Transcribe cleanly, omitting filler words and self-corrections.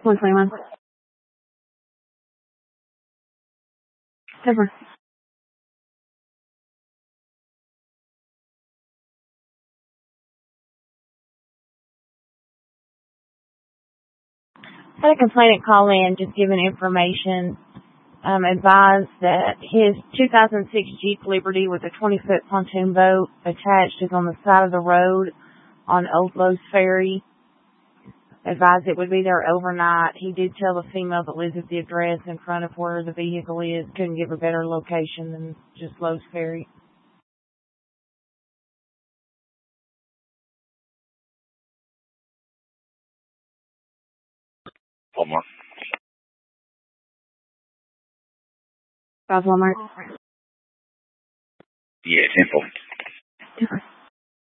121. Over. Had a complainant call in just giving information, advised that his 2006 Jeep Liberty with a 20-foot pontoon boat attached is on the side of the road on Old Lowe's Ferry. Advised it would be there overnight. He did tell the female that lives at the address in front of where the vehicle is. Couldn't give a better location than just Lowe's Ferry. Walmart. Walmart. Yeah, Temple.